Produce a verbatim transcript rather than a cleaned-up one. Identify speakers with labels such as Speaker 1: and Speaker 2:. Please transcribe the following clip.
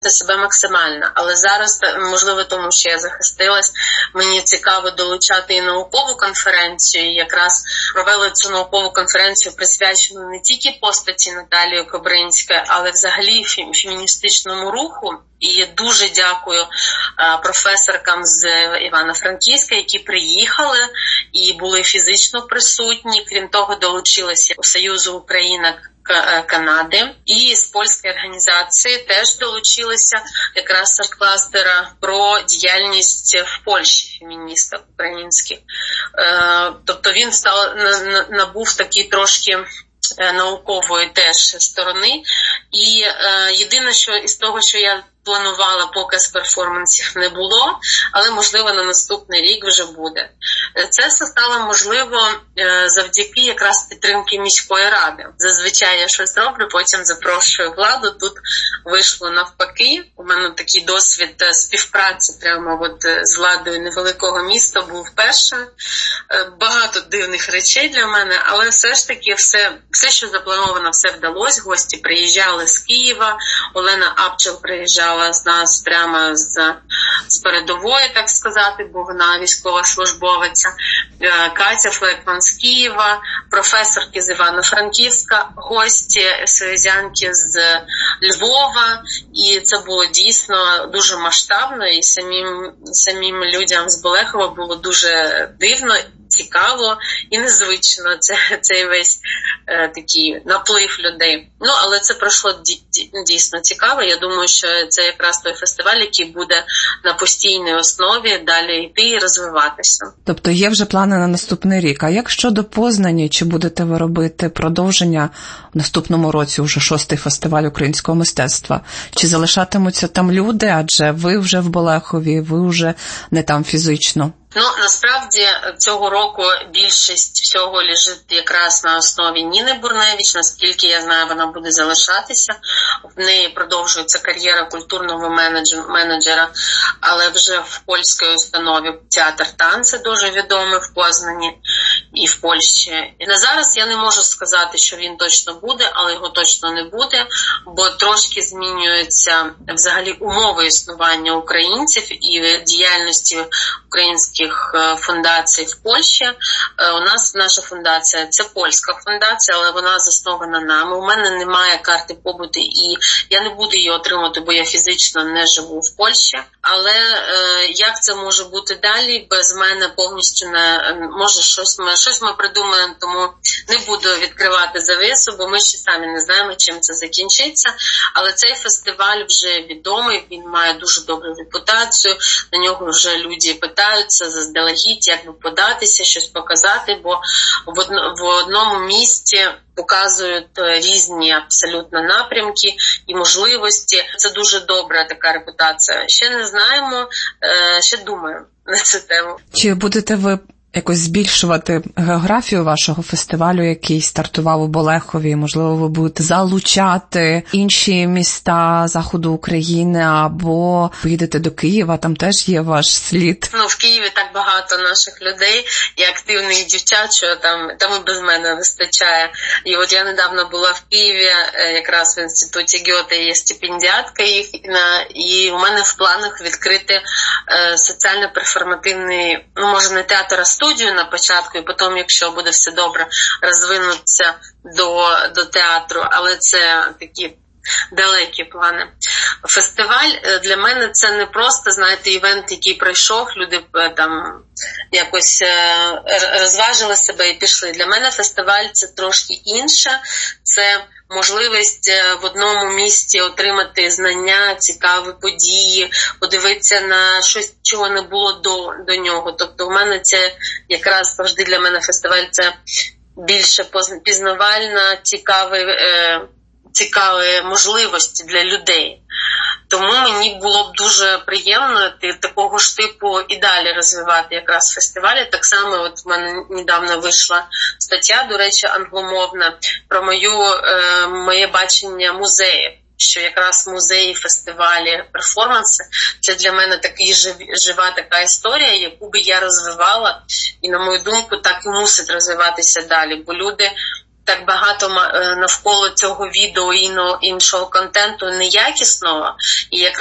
Speaker 1: себе максимально. Але зараз, можливо, тому що я захистилась, мені цікаво долучати і наукову конференцію. І якраз провели цю наукову конференцію, присвячену не тільки постаті Наталії Кобринської, але взагалі феміністичному руху. І дуже дякую професоркам з Івано-Франківська, які приїхали і були фізично присутні. Крім того, долучилися у Союзу Україна Канади, і з польської організації теж долучилися якраз кластера про діяльність в Польщі феміністок українських. Тобто він став, набув такий трошки наукової теж сторони. І єдине, що із того, що я планувала, показ перформансів не було, але, можливо, на наступний рік вже буде. Це все стало можливо завдяки якраз підтримки міської ради. Зазвичай я щось роблю, потім запрошую владу. Тут вийшло навпаки. У мене такий досвід співпраці прямо от з владою невеликого міста був перше. Багато дивних речей для мене, але все ж таки все, все що заплановано, все вдалося. Гості приїжджали з Києва, Олена Апчел приїжджала з нас прямо з, з передової, так сказати, бо вона військова службовиця, Катя Флекман з Києва, професорки з Івано-Франківська, гості селезянки з Львова, і це було дійсно дуже масштабно, і самим, самим людям з Болехова було дуже дивно, цікаво і незвично це, цей весь е, такий наплив людей. Ну, але це пройшло дійсно цікаво. Я думаю, що це якраз той фестиваль, який буде на постійній основі далі йти і розвиватися.
Speaker 2: Тобто є вже плани на наступний рік. А як щодо Познані? Чи будете ви робити продовження в наступному році, уже шостий фестиваль українського мистецтва? Чи залишатимуться там люди, адже ви вже в Болехові, ви вже не там фізично?
Speaker 1: Ну, насправді, цього року більшість всього лежить якраз на основі Ніни Бурневич. Наскільки я знаю, вона буде залишатися. В неї продовжується кар'єра культурного менеджера, але вже в польській установі театр танцю дуже відомий в Познані і в Польщі. І на зараз я не можу сказати, що він точно буде, але його точно не буде, бо трошки змінюються взагалі умови існування українців і діяльності українських фундацій в Польщі. У нас наша фундація – це польська фундація, але вона заснована нами. У мене немає карти побуту, і я не буду її отримати, бо я фізично не живу в Польщі. Але е, як це може бути далі? Без мене повністю не може щось ми, щось ми придумаємо, тому не буду відкривати завісу, бо ми ще самі не знаємо, чим це закінчиться. Але цей фестиваль вже відомий, він має дуже добру репутацію, на нього вже люди питаються заздалегідь, як би податися, щось показати, бо в одному місці показують різні абсолютно напрямки і можливості. Це дуже добра така репутація. Ще не знаємо, ще думаємо на цю тему.
Speaker 2: Чи будете ви якось збільшувати географію вашого фестивалю, який стартував у Болехові? Можливо, ви будете залучати інші міста заходу України, або поїдете до Києва, там теж є ваш слід.
Speaker 1: Ну, в Києві так багато наших людей і активних дівчат, що там, там і без мене вистачає. І от я недавно була в Києві, якраз в інституті Гьоте є стипендіатка їхня, і у мене в планах відкрити е, соціально-перформативний, ну, може не театр, а студію на початку, і потім, якщо буде все добре, розвинутися до, до театру, але це такі далекі плани. Фестиваль для мене це не просто, знаєте, івент, який пройшов, люди там якось розважили себе і пішли. Для мене фестиваль це трошки інше, це можливість в одному місці отримати знання, цікаві події, подивитися на щось, чого не було до, до нього. Тобто у мене це якраз завжди для мене фестиваль це більше пізнавальна, цікавий, е, цікаві можливості для людей. Тому мені було б дуже приємно такого ж типу і далі розвивати якраз фестивалі. Так само от в мене недавно вийшла стаття, до речі, англомовна, про мою, е, моє бачення музеїв. Що якраз музеї, фестивалі, перформанси – це для мене така жив, жива така історія, яку би я розвивала. І, на мою думку, так і мусить розвиватися далі. Бо люди так багато навколо цього відео і іншого контенту неякісного, і якраз